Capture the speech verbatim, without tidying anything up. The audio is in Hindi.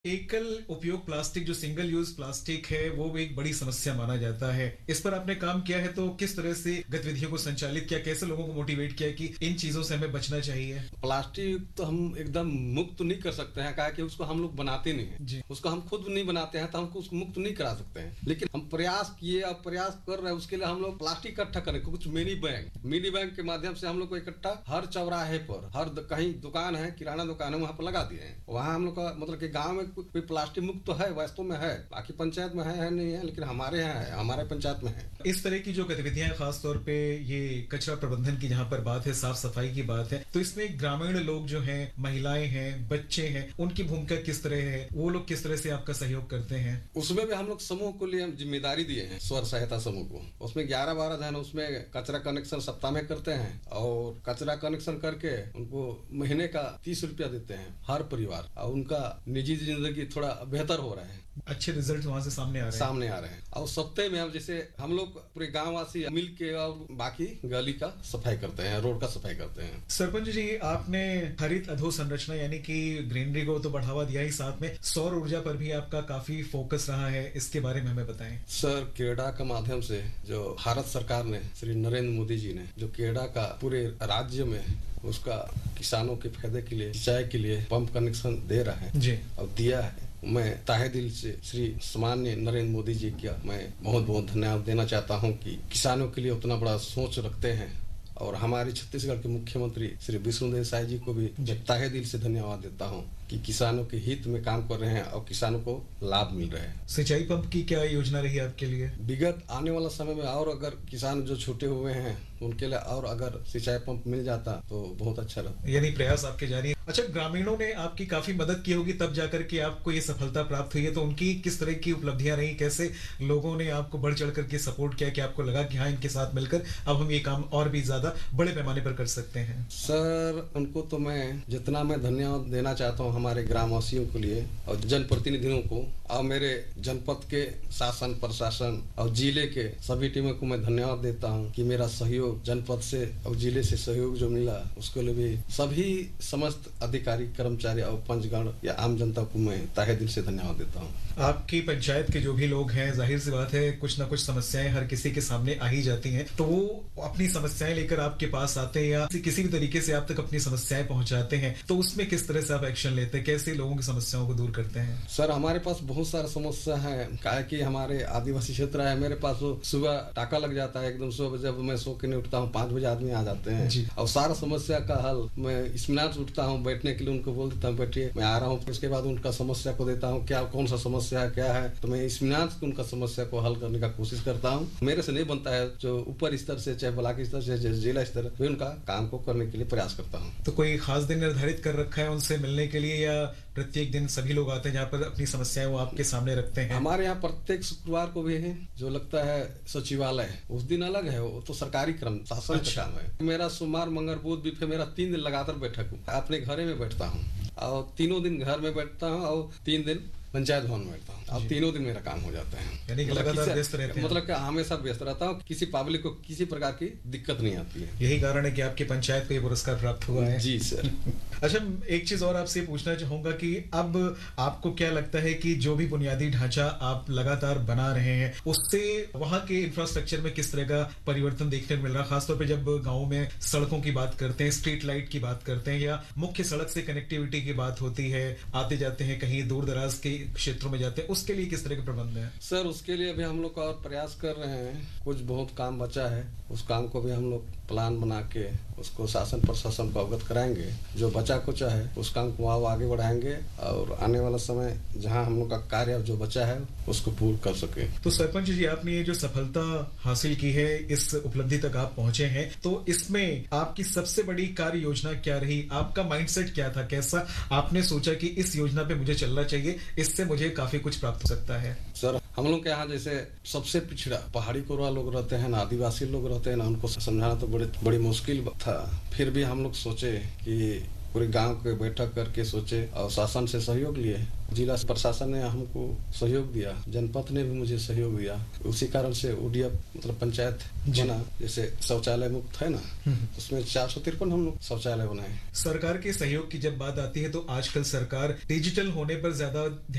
एकल उपयोग प्लास्टिक जो सिंगल यूज प्लास्टिक है वो एक बड़ी समस्या माना जाता है। इस पर आपने काम किया है तो किस तरह से गतिविधियों को संचालित किया, कैसे लोगों को मोटिवेट किया कि इन चीजों से हमें बचना चाहिए? प्लास्टिक तो हम एकदम मुक्त नहीं कर सकते हैं, कि उसको हम लोग बनाते नहीं हैं, उसको हम खुद नहीं बनाते हैं तो हमको उसको मुक्त नहीं करा सकते हैं। लेकिन हम प्रयास किए और प्रयास कर रहे हैं, उसके लिए हम लोग प्लास्टिक इकट्ठा करें। कुछ मिनी बैंक मिनी बैंक के माध्यम से हम लोग को इकट्ठा हर चौराहे पर, हर कहीं दुकान है, किराना दुकान है, वहाँ पर लगा दिए हैं। वहाँ हम लोग का मतलब कि गाँव में कोई प्लास्टिक मुक्त तो है, वास्तव में है, बाकी पंचायत में है, है नहीं है, लेकिन हमारे यहाँ है, हमारे पंचायत में है। इस तरह की जो गतिविधियां खास तौर पे ये कचरा प्रबंधन की जहाँ पर बात है, साफ सफाई की बात है, तो इसमें ग्रामीण लोग जो हैं, महिलाएं हैं, बच्चे हैं, उनकी भूमिका किस तरह है? वो लोग किस तरह से आपका सहयोग करते हैं? उसमें भी हम लोग समूह को लिए जिम्मेदारी दिए हैं, स्वर सहायता समूह को। उसमें ग्यारह बारह जन उसमें कचरा कनेक्शन सप्ताह में करते हैं और कचरा कनेक्शन करके उनको महीने का तीस रुपया देते हैं हर परिवार, और उनका निजी जिंदगी थोड़ा बेहतर हो रहा है। अच्छे रिजल्ट वहाँ से सामने आ रहे हैं सामने आ रहे हैं। और सप्ताह में हम जैसे हम लोग पूरे गांव वासी मिल के और बाकी गली का सफाई करते हैं, रोड का सफाई करते हैं। सरपंच जी, आपने हरित अधोसंरचना यानी कि ग्रीनरी को तो बढ़ावा दिया ही, साथ में सौर ऊर्जा पर भी आपका काफी फोकस रहा है, इसके बारे में हमें बताएं। सर, केडा के माध्यम से जो भारत सरकार ने, श्री नरेंद्र मोदी जी ने जो केडा का पूरे राज्य में उसका किसानों के फायदे के लिए, सिंचाई के लिए पंप कनेक्शन दे रहा है जी, और दिया है। मैं ताहे दिल से श्री सामान्य नरेंद्र मोदी जी का मैं बहुत बहुत धन्यवाद देना चाहता हूं कि किसानों के लिए उतना बड़ा सोच रखते हैं। और हमारे छत्तीसगढ़ के मुख्यमंत्री श्री विष्णुदेव साय जी को भी ताहे दिल से धन्यवाद देता हूं कि किसानों के हित में काम कर रहे हैं और किसानों को लाभ मिल रहा है। सिंचाई पंप की क्या योजना रही आपके लिए? विगत आने वाला समय में और अगर किसान जो छूटे हुए हैं उनके लिए और अगर सिंचाई पंप मिल जाता तो बहुत अच्छा रहता। यानी प्रयास आपके जारी है। अच्छा, ग्रामीणों ने आपकी काफी मदद की होगी तब जाकर के आपको ये सफलता प्राप्त हुई है, तो उनकी किस तरह की उपलब्धियां रही? कैसे लोगों ने आपको बढ़ चढ़ करके सपोर्ट किया कि आपको लगा कि हाँ, इनके साथ मिलकर अब हम ये काम और भी ज्यादा बड़े पैमाने पर कर सकते हैं? सर, उनको तो मैं जितना मैं धन्यवाद देना चाहता हूँ हमारे ग्रामवासियों के लिए और जनप्रतिनिधियों को और मेरे जनपद के शासन प्रशासन और जिले के सभी टीमों को मैं धन्यवाद देता हूँ कि मेरा सहयोग जनपद से और जिले से सहयोग जो मिला उसके लिए भी सभी समस्त अधिकारी, कर्मचारी और पंचगण या आम जनता को मैं ताहे दिल से धन्यवाद देता हूँ। आपकी पंचायत के जो भी लोग हैं, जाहिर सी बात है कुछ ना कुछ समस्याएं हर किसी के सामने आ ही जाती हैं, तो वो अपनी समस्याएं लेकर आपके पास आते हैं या किसी भी तरीके से आप तक अपनी समस्याएं पहुंचाते हैं, तो उसमें किस तरह से आप एक्शन लेते हैं, कैसे लोगों की समस्याओं को दूर करते हैं? सर, हमारे पास बहुत सारा समस्या है, काहे कि हमारे आदिवासी क्षेत्र है। मेरे पास सुबह टाका लग जाता है, एकदम सुबह जब मैं सो के नहीं उठता हूँ पांच बजे आदमी आ जाते हैं और सारा समस्या का हल मैं इस्मिनान से उठता हूँ, बैठने के लिए उनको बोल देता हूँ बैठिए मैं आ रहा हूँ। उसके बाद उनका समस्या को देता हूँ, क्या कौन सा समस्या है, क्या है, तो मैं इस्मिनान से उनका समस्या को हल करने का कोशिश करता हूँ। मेरे से नहीं बनता है, जो ऊपर स्तर से, चाहे ब्लॉक स्तर से, जिला स्तर, मैं उनका काम को करने के लिए प्रयास करता हूँ। तो कोई खास दिन निर्धारित कर रखा है उनसे मिलने के लिए या प्रत्येक दिन सभी लोग आते हैं जहाँ पर अपनी समस्याएं वो आपके सामने रखते हैं? हमारे यहाँ प्रत्येक शुक्रवार को भी है जो लगता है सचिवालय, उस दिन अलग है, वो तो सरकारी क्रम शासन का काम है। मेरा सोमवार मंगल बुध भी मेरा तीन दिन लगातार बैठक हूँ, अपने घरे में बैठता हूँ और तीनों दिन घर में बैठता हूँ और तीन दिन पंचायत भवन में बैठता हूँ। अब तीनों दिन मेरा काम हो जाता है, यानी कि लगातार व्यस्त रहते हैं। मतलब कि हमेशा व्यस्त रहता हूँ, किसी पब्लिक को किसी प्रकार की दिक्कत नहीं आती है। यही कारण है कि आपकी पंचायत को ये पुरस्कार प्राप्त हुआ है। जी सर। अच्छा, एक चीज और आपसे पूछना चाहूंगा कि अब आपको क्या लगता है कि जो भी बुनियादी ढांचा आप लगातार बना रहे हैं उससे वहां के इंफ्रास्ट्रक्चर में किस तरह का परिवर्तन देखने को मिल रहा है? खासतौर पर जब गाँव में सड़कों की बात करते हैं, स्ट्रीट लाइट की बात करते हैं या मुख्य सड़क से कनेक्टिविटी की बात होती है, आते जाते हैं कहीं दूर दराज के क्षेत्रों में जाते हैं, उसके लिए किस तरह के प्रबंध है? सर, उसके लिए भी हम लोग और प्रयास कर रहे हैं, कुछ बहुत काम बचा है, उस काम को भी हम लोग प्लान बना के उसको शासन प्रशासन को अवगत कराएंगे। जो बचा कुचा है उस काम को और आगे बढ़ाएंगे और आने वाला समय जहां हम लोग का कार्य जो बचा है उसको पूर्ण कर सके। तो सरपंच जी, आपने ये जो सफलता हासिल की है, इस उपलब्धि तक आप पहुंचे हैं, तो इसमें आपकी सबसे बड़ी कार्य योजना क्या रही? आपका माइंडसेट क्या था? कैसा आपने सोचा कि इस योजना पे मुझे चलना चाहिए, इससे मुझे काफी कुछ प्राप्त हो सकता है? सर, हम लोग के यहाँ जैसे सबसे पिछड़ा पहाड़ी कोरवा लोग रहते हैं ना, आदिवासी लोग रहते हैं ना, उनको समझाना तो बड़ी बड़ी मुश्किल था। फिर भी हम लोग सोचे कि पूरे गांव के बैठक करके सोचे और शासन से सहयोग लिए, जिला प्रशासन ने हमको सहयोग दिया, जनपद ने भी मुझे सहयोग दिया। उसी कारण से ओडीएफ मतलब पंचायत बना, जैसे शौचालय मुक्त है ना, उसमें चार सौ तिरपन हम लोग शौचालय बनाए। सरकार के सहयोग की जब बात आती है तो आजकल सरकार डिजिटल होने पर ज्यादा